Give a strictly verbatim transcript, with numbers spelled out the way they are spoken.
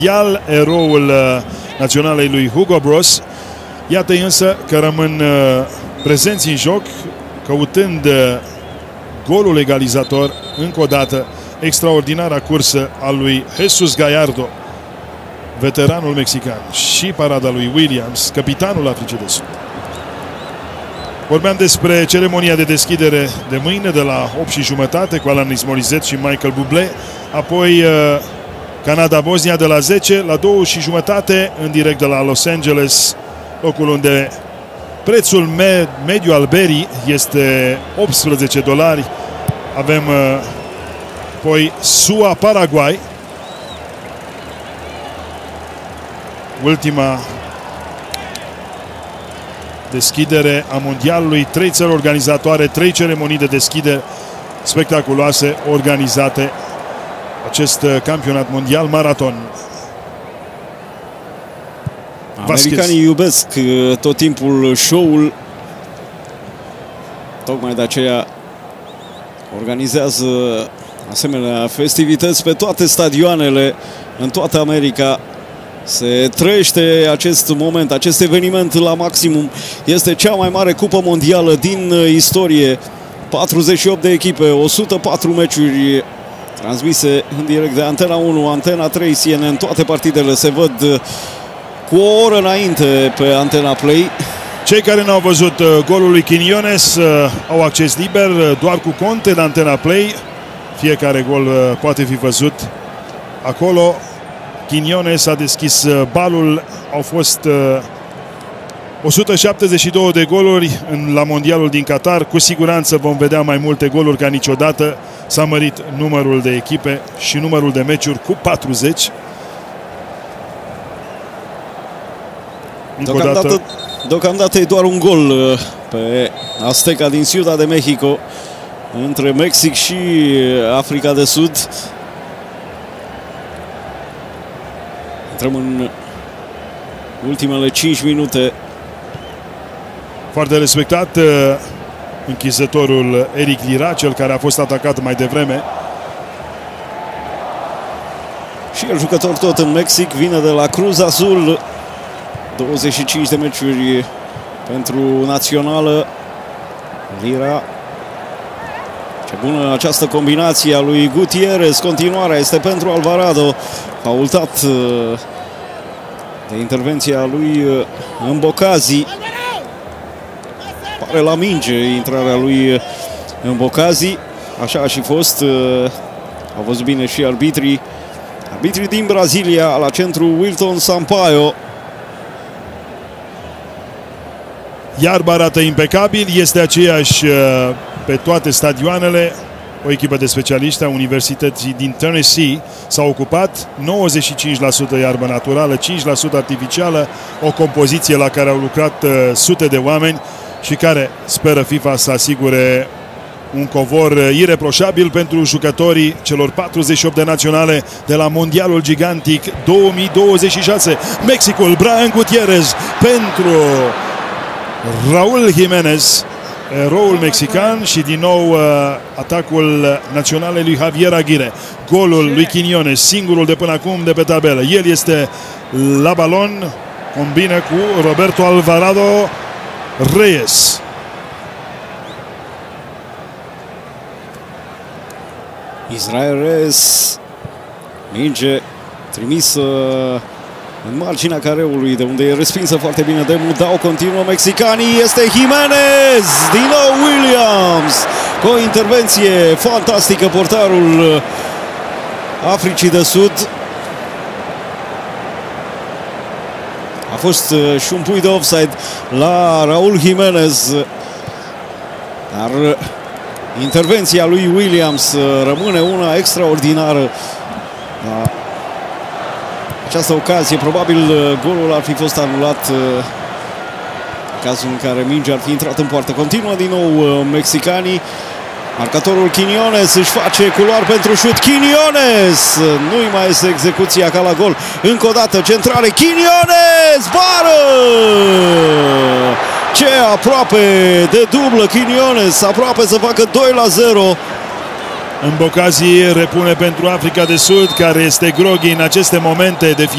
mondial, eroul naționalei lui Hugo Bros. Iată însă că rămân prezenți în joc, căutând golul egalizator. Încă o dată, extraordinara cursă a lui Jesus Gallardo, veteranul mexican, și parada lui Williams, capitanul Africii de Sud. Vorbeam despre ceremonia de deschidere de mâine de la opt și jumătate cu Alanis Morissette și Michael Bublé. Apoi Canada-Bosnia de la zece la două și jumătate în direct de la Los Angeles, locul unde prețul med mediu al berii este optsprezece dolari. Avem apoi S U A-Paraguay, ultima deschidere a mondialului. Trei țări organizatoare, trei ceremonii de deschidere spectaculoase organizate acest campionat mondial maraton. Americanii iubesc tot timpul show-ul, tocmai de aceea organizează asemenea festivități pe toate stadioanele în toată America. Se trăiește acest moment, acest eveniment la maximum. Este cea mai mare cupă mondială din istorie. patruzeci și opt de echipe, o sută patru meciuri transmise în direct de Antena unu, Antena trei, C N N. Toate partidele se văd cu o oră înainte pe Antena Play. Cei care n-au văzut golul lui Quiñones au acces liber doar cu conte de Antena Play. Fiecare gol poate fi văzut acolo. Quiñones a deschis balul. Au fost o sută șaptezeci și două de goluri în, la mondialul din Qatar. Cu siguranță vom vedea mai multe goluri ca niciodată. S-a mărit numărul de echipe și numărul de meciuri cu patruzeci. Deocamdată, deocamdată e doar un gol pe Azteca din Ciudad de Mexico între Mexic și Africa de Sud. Intrăm în ultimele cinci minute. Foarte respectat închizătorul Eric Lira, cel care a fost atacat mai devreme. Și el jucător tot în Mexic, vine de la Cruz Azul. douăzeci și cinci de meciuri pentru națională. Lira. Ce bună această combinație a lui Gutierrez. Continuarea este pentru Alvarado. Faultat de intervenția lui Mbokazi. Pare la minge intrarea lui Mbokazi. Așa a și fost. Au văzut bine și arbitrii. Arbitrii din Brazilia, la centru Wilton Sampaio. Iarba arată impecabil, este aceeași pe toate stadioanele. O echipă de specialiști a Universității din Tennessee s-a ocupat. nouăzeci și cinci la sută iarbă naturală, cinci la sută artificială. O compoziție la care au lucrat sute de oameni și care speră FIFA să asigure un covor ireproșabil pentru jucătorii celor patruzeci și opt de naționale de la Mondialul Gigantic două mii douăzeci și șase. Mexicul, Brian Gutierrez pentru Raúl Jiménez, eroul mexican, și din nou atacul național lui Javier Aguirre. Golul lui Quiñones, singurul de până acum de pe tabelă. El este la balon, combină cu Roberto Alvarado Reyes. Israel Reyes, minge trimisă în marginea careului, de unde e respinsă foarte bine de Mudau. Continuă mexicanii, este Jiménez, din nou Williams, cu o intervenție fantastică, portarul Africii de Sud. A fost și un pui de offside la Raúl Jiménez, dar intervenția lui Williams rămâne una extraordinară. La această ocazie, probabil golul ar fi fost anulat în cazul în care mingea ar fi intrat în poartă. Continuă din nou mexicanii. Marcatorul Quiñones își face culoar pentru șut. Quiñones! Nu-i mai este execuția ca la gol. Încă o dată centrare. Quiñones! Bară! Ce aproape de dublă Quiñones. Aproape să facă doi la zero. Mbokazi repune pentru Africa de Sud, care este groghi în aceste momente de